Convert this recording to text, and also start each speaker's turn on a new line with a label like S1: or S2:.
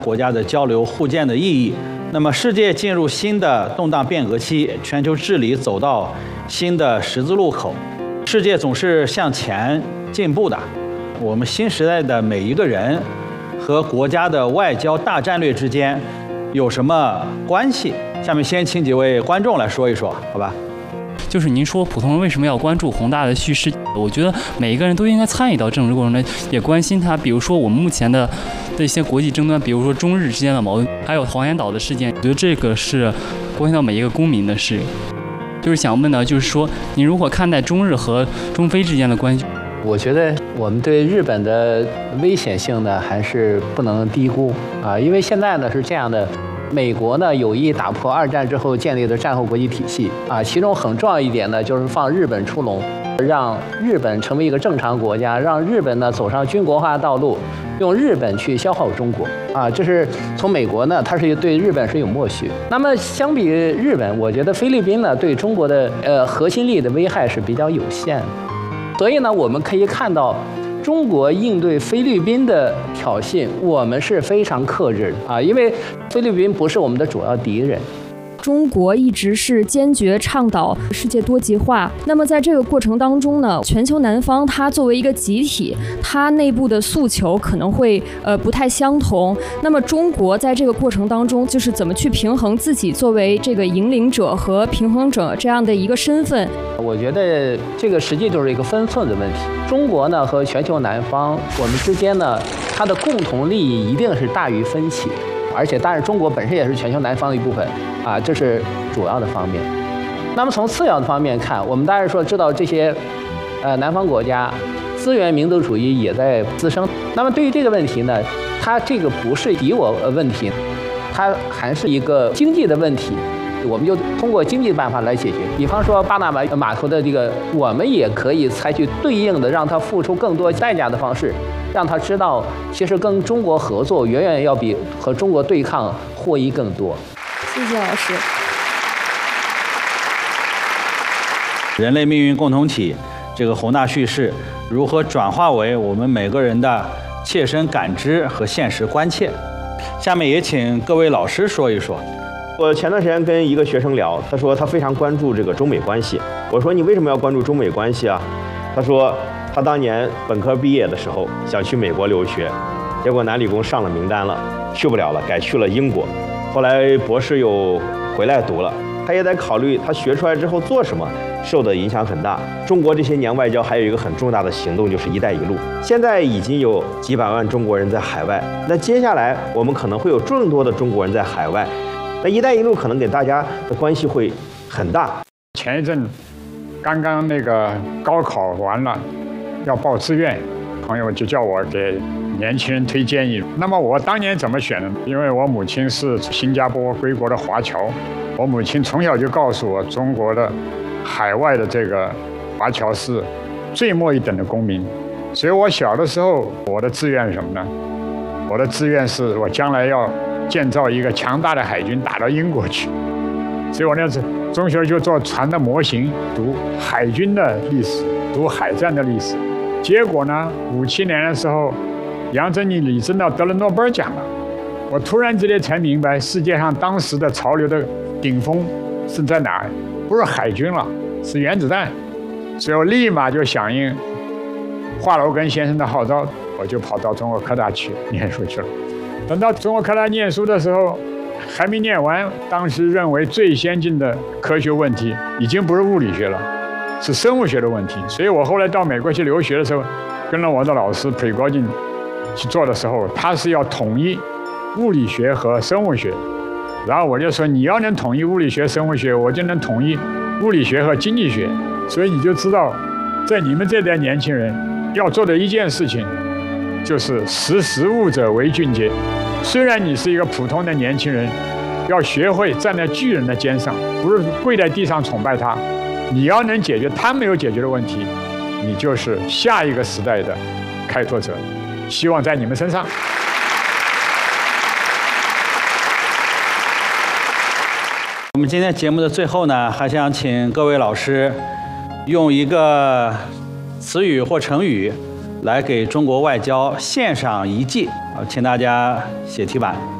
S1: 国家的交流互鉴的意义。那么，世界进入新的动荡变革期，全球治理走到新的十字路口，世界总是向前进步的。我们新时代的每一个人和国家的外交大战略之间有什么关系？下面先请几位观众来说一说，好吧？
S2: 就是您说普通人为什么要关注宏大的叙事？我觉得每一个人都应该参与到政治过程中，也关心它。比如说我们目前的一些国际争端，比如说中日之间的矛盾，还有黄岩岛的事件，我觉得这个是关系到每一个公民的事。就是想问的，就是说您如何看待中日和中非之间的关系？
S3: 我觉得我们对日本的危险性呢，还是不能低估啊，因为现在呢是这样的。美国呢有意打破2战之后建立的战后国际体系啊，其中很重要一点呢，就是放日本出笼，让日本成为一个正常国家，让日本呢走上军国化道路，用日本去消耗中国啊。这是从美国呢，它是对日本是有默许。那么相比日本，我觉得菲律宾呢对中国的核心利益的危害是比较有限的，所以呢，我们可以看到。中国应对菲律宾的挑衅，我们是非常克制的啊，因为菲律宾不是我们的主要敌人。
S4: 中国一直是坚决倡导世界多极化。那么在这个过程当中呢，全球南方它作为一个集体，它内部的诉求可能会不太相同。那么中国在这个过程当中，就是怎么去平衡自己作为这个引领者和平衡者这样的一个身份？
S3: 我觉得这个实际就是一个分寸的问题。中国呢和全球南方，我们之间呢，它的共同利益一定是大于分歧。而且，当然，中国本身也是全球南方的一部分啊，这是主要的方面。那么从次要的方面看，我们当然说知道这些，南方国家资源民族主义也在滋生。那么对于这个问题呢，它这个不是敌我问题，它还是一个经济的问题。我们就通过经济办法来解决。比方说巴拿马码头的这个，我们也可以采取对应的让它付出更多代价的方式，让他知道其实跟中国合作远远要比和中国对抗获益更多。
S4: 谢谢老师。
S1: 人类命运共同体这个宏大叙事如何转化为我们每个人的切身感知和现实关切？下面也请各位老师说一说。
S5: 我前段时间跟一个学生聊，他说他非常关注这个中美关系。我说你为什么要关注中美关系啊？他说他当年本科毕业的时候想去美国留学，结果南理工上了名单了，去不了了，改去了英国。后来博士又回来读了，他也得考虑他学出来之后做什么，受的影响很大。中国这些年外交还有一个很重大的行动，就是“一带一路”。现在已经有几百万中国人在海外，那接下来我们可能会有更多的中国人在海外。那“一带一路”可能给大家的关系会很大。
S6: 前一阵刚刚那个高考完了，要报志愿，朋友就叫我给年轻人推建议。那么我当年怎么选呢？因为我母亲是新加坡归国的华侨，我母亲从小就告诉我，中国的海外的这个华侨是最末一等的公民。所以我小的时候，我的志愿是什么呢？我的志愿是我将来要建造一个强大的海军，打到英国去。所以我那时中学就做船的模型，读海军的历史，读海战的历史。结果呢，57年的时候，杨振宁、李政道得了诺贝尔奖了。我突然之间才明白，世界上当时的潮流的顶峰是在哪儿？不是海军了，是原子弹。所以我立马就响应华罗庚先生的号召，我就跑到中国科大去念书去了。等到中国科大念书的时候，还没念完，当时认为最先进的科学问题已经不是物理学了，是生物学的问题。所以我后来到美国去留学的时候，跟了我的老师裴国进去做的时候，他是要统一物理学和生物学。然后我就说，你要能统一物理学、生物学，我就能统一物理学和经济学。所以你就知道，在你们这代年轻人要做的一件事情，就是识时务者为俊杰。虽然你是一个普通的年轻人，要学会站在巨人的肩上，不是跪在地上崇拜他。你要能解决他没有解决的问题，你就是下一个时代的开拓者。希望在你们身上。
S1: 我们今天节目的最后呢，还想请各位老师用一个词语或成语来给中国外交献上一计啊，请大家写题板。